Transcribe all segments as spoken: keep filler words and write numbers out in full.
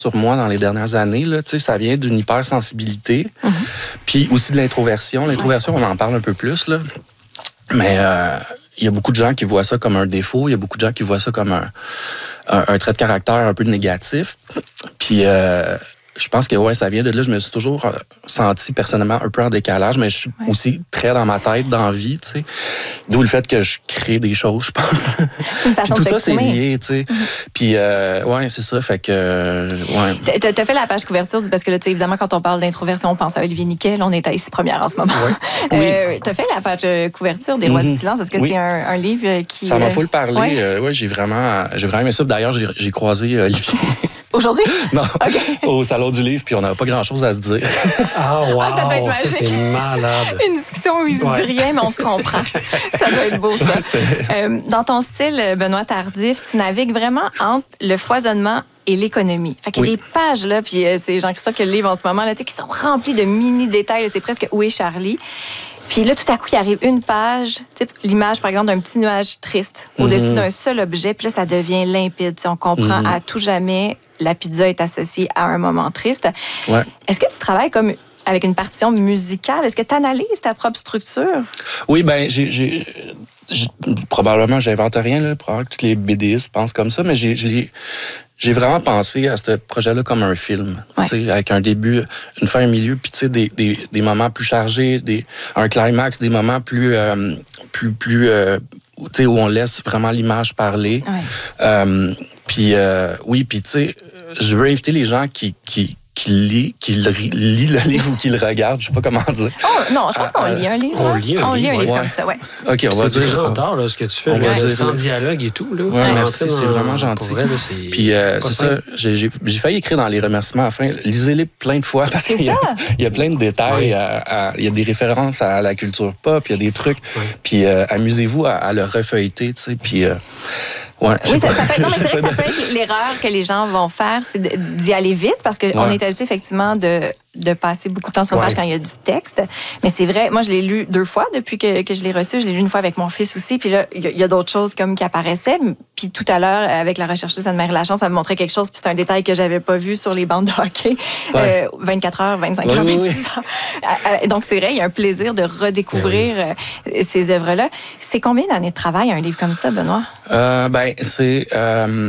sur moi dans les dernières années, là, tu sais, ça vient d'une hypersensibilité, mm-hmm. puis aussi de l'introversion. L'introversion, on en parle un peu plus, là. Mais euh, il y a beaucoup de gens qui voient ça comme un défaut, il y a beaucoup de gens qui voient ça comme un, un, un trait de caractère un peu négatif. Puis euh, je pense que ouais, ça vient de là. Je me suis toujours senti personnellement un peu en décalage, mais je suis ouais. aussi très dans ma tête, dans la vie, tu sais. D'où le fait que je crée des choses, je pense. C'est une façon tout de ça, c'est s'exprimer. lié, tu sais. Mm-hmm. Puis, euh, ouais, c'est ça. Fait que, ouais. T'as, t'as fait la page couverture, parce que là, tu sais, évidemment, quand on parle d'introversion, on pense à Olivier Niquet. Là, on est à Ici Première en ce moment. Ouais. Oui. Euh, t'as fait la page couverture des Rois mm-hmm. du silence. Est-ce que oui. c'est un, un livre qui... Ça m'a full parlé. Ouais. Euh, ouais, j'ai vraiment, j'ai vraiment aimé ça. D'ailleurs, j'ai, j'ai croisé euh, Olivier. Aujourd'hui? Non, okay. au Salon du Livre, puis on n'avait pas grand-chose à se dire. Ah, wow! Ah, ça doit être magique. Ça, c'est malade. Une discussion où il se ouais. dit rien, mais on se comprend. Ça doit être beau, ça. Ouais, euh, dans ton style, Benoît Tardif, tu navigues vraiment entre le foisonnement et l'économie. Fait qu'il y a oui. des pages, là, puis euh, c'est Jean-Christophe qui le livre en ce moment, là, qui sont remplies de mini-détails. C'est presque « Où est Charlie ?» Puis là, tout à coup, il arrive une page, l'image, par exemple, d'un petit nuage triste au-dessus mm-hmm. d'un seul objet, puis là, ça devient limpide. On comprend mm-hmm. à tout jamais, la pizza est associée à un moment triste. Ouais. Est-ce que tu travailles comme avec une partition musicale? Est-ce que tu analyses ta propre structure? Oui, bien, j'ai, j'ai, j'ai, probablement, j'invente rien, là, probablement que tous les BDistes pensent comme ça, mais j'ai... j'ai J'ai vraiment pensé à ce projet-là comme un film, ouais. avec un début, une fin, un milieu, puis des, des, des moments plus chargés, des, un climax, des moments plus, euh, plus, plus euh, où on laisse vraiment l'image parler. Ouais. Euh, puis euh, oui, puis tu sais, je veux inviter les gens qui... qui qui lit, qui lit le livre ou qui le regarde, je sais pas comment dire. Oh, non, je pense qu'on euh, lit un livre. On lit un on livre, lit un livre ouais. comme ça, ouais. OK, on va c'est dire... C'est gentil, là, ce que tu fais. On va dire sans dialogue et tout, là. Ouais, ouais, merci, c'est vraiment gentil. Vrai, là, c'est Puis euh, c'est ça, j'ai, j'ai, j'ai failli écrire dans les remerciements à la fin. Lisez-les plein de fois parce qu'il y a, il y a plein de détails. Il ouais. y a des références à la culture pop, il y a des trucs. Ouais. Puis euh, amusez-vous à, à le refeuilleter, tu sais, puis... Euh, Ouais, oui, ça, ça peut être, non, mais c'est vrai que ça peut être l'erreur que les gens vont faire, c'est d'y aller vite, parce qu'on ouais. est habitué effectivement de, de passer beaucoup de temps sur une page ouais. quand il y a du texte. Mais c'est vrai, moi, je l'ai lu deux fois depuis que, que je l'ai reçu. Je l'ai lu une fois avec mon fils aussi. Puis là, il y, y a d'autres choses comme qui apparaissaient. Puis tout à l'heure, avec la rechercheuse Anne-Marie Lachance, ça me montrait quelque chose. Puis c'est un détail que j'avais pas vu sur les bandes de hockey. Ouais. Euh, vingt-quatre heures, vingt-cinq heures, oui, vingt-six heures. Donc c'est vrai, il y a un plaisir de redécouvrir oui. ces œuvres-là. C'est combien d'années de travail, un livre comme ça, Benoît? Euh, ben, c'est euh,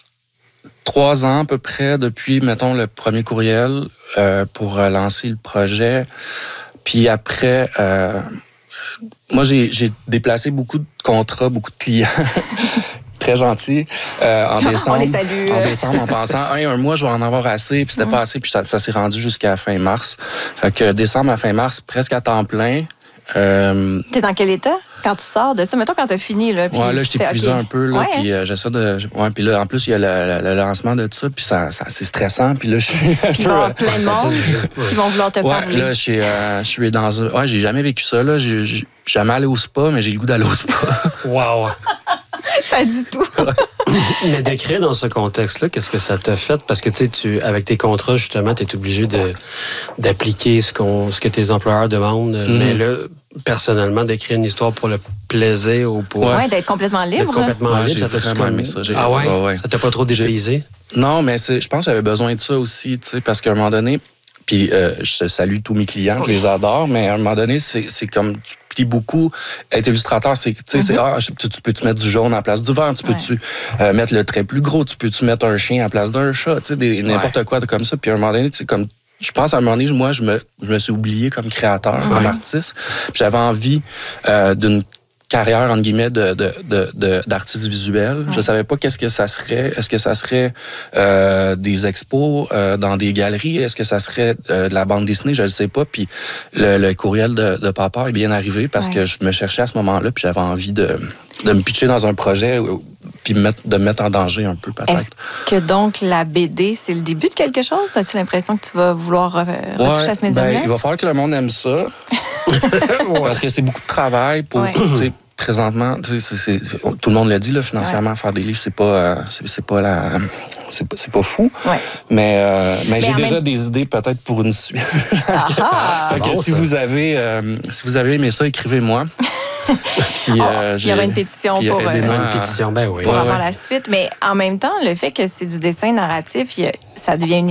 trois ans à peu près depuis, mettons, le premier courriel euh, pour lancer le projet. Puis après, euh, moi, j'ai, j'ai déplacé beaucoup de contrats, beaucoup de clients. Très gentil. Euh, en décembre, on les salue. En décembre, en pensant, hey, un mois, je vais en avoir assez. Puis c'était mmh. pas assez. Puis ça, ça s'est rendu jusqu'à fin mars. Fait que décembre à fin mars, presque à temps plein. Euh... T'es dans quel état quand tu sors de ça? Mettons quand t'as fini. Là, puis ouais, là, je t'ai épuisé okay. un peu. Là, ouais, puis euh, j'essaie de... Ouais, puis là, en plus, il y a le, le, le lancement de ça. Puis ça, ça, c'est stressant. Puis là, je suis un puis peu... il va y avoir plein de monde qui vont vouloir te ouais, parler. Là, je suis, euh, je suis dans un... Ouais, j'ai jamais vécu ça. Là. J'ai, j'ai jamais allé au spa, mais j'ai le goût d'aller au spa. Wow! Ça dit tout. Mais d'écrire dans ce contexte-là, qu'est-ce que ça t'a fait? Parce que tu sais, tu, avec tes contrats, justement, tu es obligé de, d'appliquer ce, qu'on, ce que tes employeurs demandent. Mm-hmm. Mais là, personnellement, d'écrire une histoire pour le plaisir ou pour... Oui, ouais, d'être complètement libre. D'être complètement ouais, libre, j'ai ça t'a vraiment aimé ça. J'ai... Ah ouais? ouais, ouais. Ça t'a pas trop dépaysé? Non, mais c'est, je pense que j'avais besoin de ça aussi, tu sais, parce qu'à un moment donné, puis euh, je salue tous mes clients, je les adore, mais à un moment donné, c'est, c'est comme... Tu plies beaucoup. Être illustrateur, c'est, tu sais, mm-hmm. c'est, ah, tu, tu peux-tu mettre du jaune en place du vert, tu peux-tu ouais. euh, mettre le trait plus gros, tu peux-tu mettre un chien en place d'un chat, tu sais, des, n'importe ouais. quoi de comme ça. Puis à un moment donné, tu sais, comme... Je pense à un moment donné, moi, je me, je me suis oublié comme créateur, ouais. comme artiste. Puis j'avais envie euh, d'une carrière, entre guillemets, de, de, de, de, d'artiste visuel. Ouais. Je savais pas qu'est-ce que ça serait. Est-ce que ça serait euh, des expos euh, dans des galeries? Est-ce que ça serait euh, de la bande dessinée? Je ne sais pas. Puis le, le courriel de, de papa est bien arrivé parce ouais. que je me cherchais à ce moment-là puis j'avais envie de, de me pitcher dans un projet puis mettre, de me mettre en danger un peu, peut-être. Est-ce que donc la B D, c'est le début de quelque chose? As-tu l'impression que tu vas vouloir euh, ouais, retoucher à ce médium-là? Ben, il va falloir que le monde aime ça. Parce que c'est beaucoup de travail pour... Ouais. Présentement, c'est, c'est, tout le monde l'a dit, là, financièrement, ouais. faire des livres, c'est pas, euh, c'est, c'est pas la, c'est pas, c'est pas fou. Ouais. Mais, euh, mais, mais j'ai déjà même... des idées peut-être pour une suite. Ah, fait que bon, si ça. vous avez, euh, si vous avez aimé ça, écrivez-moi. Puis, euh, il y aura une pétition pour, euh, une pétition, ben oui. pour ouais, avoir ouais. la suite. Mais en même temps, le fait que c'est du dessin narratif, il y a- ça devient une